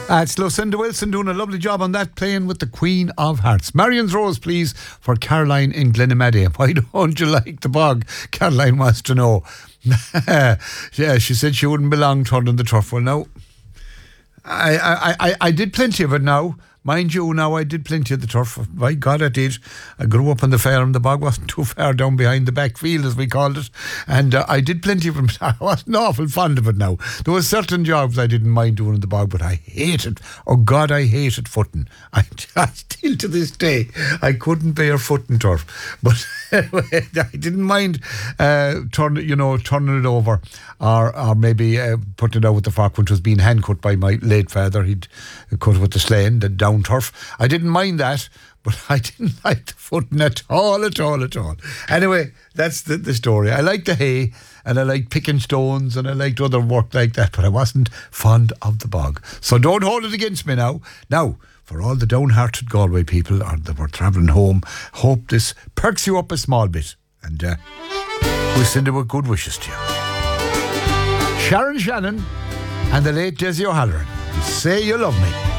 It's Lucinda Wilson doing a lovely job on that, playing with the Queen of Hearts. Marion's Rose, please, for Caroline in Glenamaddy. Why don't you like the bog? Caroline wants to know. Yeah, she said she wouldn't belong turning the turf. Well, no. I did plenty of it now. Mind you, now I did plenty of the turf. By God, I did. I grew up on the farm. The bog wasn't too far down behind the back field, as we called it. And I did plenty of it. I wasn't awful fond of it now. There were certain jobs I didn't mind doing in the bog, but I hated, oh God, I hated footing. I still to this day, I couldn't bear footing turf. But I didn't mind turning it over or maybe putting it out with the fork, which was being hand cut by my late father. He'd cut it with the slane, the down turf. I didn't mind that, but I didn't like the footing at all. Anyway, that's the story. I liked the hay and I liked picking stones and I liked other work like that, but I wasn't fond of the bog. So don't hold it against me now. Now, for all the downhearted Galway people that were travelling home, hope this perks you up a small bit. And we send you good wishes to you. Sharon Shannon and the late Desi O'Halloran. Say you love me.